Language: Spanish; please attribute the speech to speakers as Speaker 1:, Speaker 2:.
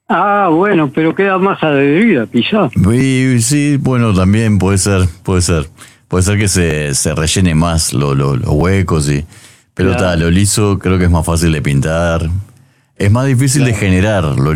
Speaker 1: Ah, bueno, pero queda más adherida, quizá.
Speaker 2: Y sí, bueno, también puede ser, puede ser. Puede ser que se rellene más los huecos, y, pero tal,
Speaker 1: Claro,
Speaker 2: lo liso creo que es más fácil de pintar. Es más difícil de
Speaker 1: claro.
Speaker 2: generar. Lo